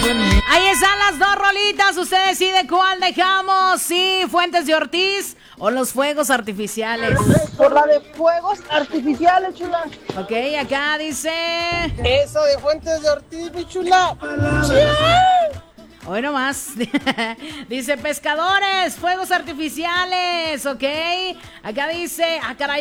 Ahí están las dos rolitas. Usted decide cuál dejamos. Sí, Fuentes de Ortiz o los fuegos artificiales. Por la de fuegos artificiales, chula. Ok, acá dice. Eso de Fuentes de Ortiz, mi chula. Hoy nomás. Dice pescadores, fuegos artificiales, ok. Acá dice, caray.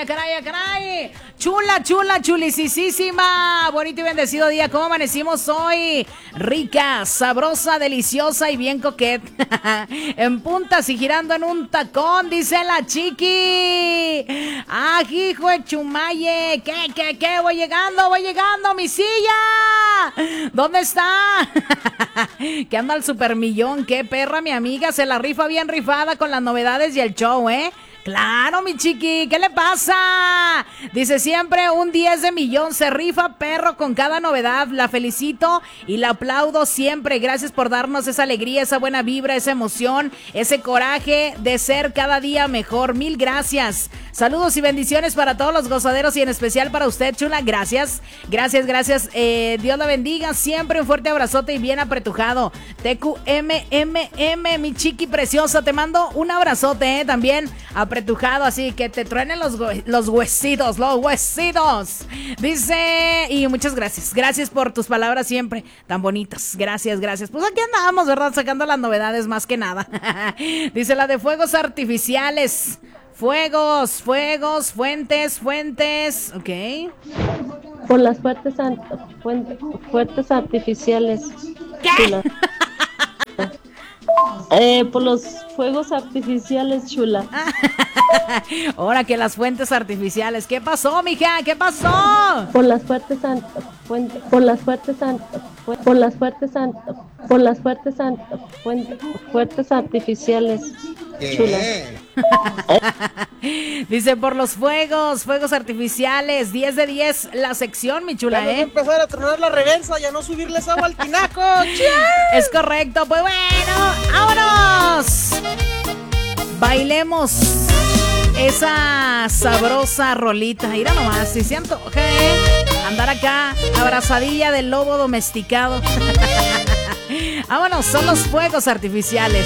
Chula, chulisísima. Bonito y bendecido día. ¿Cómo amanecimos hoy? Rica, sabrosa, deliciosa y bien coquet. En puntas y girando en un tacón, dice la chiqui. Hijo de Chumaye. ¿Qué? Voy llegando, mi silla. ¿Dónde está? Que anda al supermillón, qué perra mi amiga, se la rifa bien rifada con las novedades y el show, ¿eh? Claro, mi chiqui, ¿qué le pasa? Dice siempre un 10 de millón, se rifa perro con cada novedad, la felicito y la aplaudo siempre, gracias por darnos esa alegría, esa buena vibra, esa emoción, ese coraje de ser cada día mejor, mil gracias. Saludos y bendiciones para todos los gozaderos y en especial para usted, chula, gracias, Dios la bendiga, siempre un fuerte abrazote y bien apretujado. TQMMM, mi chiqui preciosa, te mando un abrazote, también apretujado, así que te truenen los huesitos. Dice, y muchas gracias por tus palabras siempre tan bonitas, gracias. Pues aquí andamos, ¿verdad? Sacando las novedades más que nada. Dice la de fuegos artificiales. Fuentes, ok. Por las fuertes artificiales. ¿Qué? Por los fuegos artificiales, chula. Ahora que las fuentes artificiales. ¿Qué pasó, mija? ¿Qué pasó? Por las fuertes artificiales, chula. Dice por los fuegos artificiales, 10 de 10 la sección, mi chula, Vamos a empezar a tronar la reversa y a no subirles agua al tinaco. Es correcto, pues bueno, ¡vámonos! Bailemos esa sabrosa rolita. Mira nomás, si se antoja, andar acá, abrazadilla del lobo domesticado. Vámonos, son los fuegos artificiales.